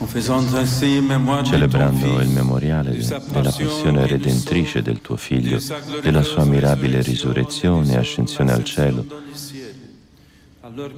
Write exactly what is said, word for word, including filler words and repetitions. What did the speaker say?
celebrando il memoriale della passione redentrice del tuo Figlio, della sua mirabile risurrezione e ascensione al cielo,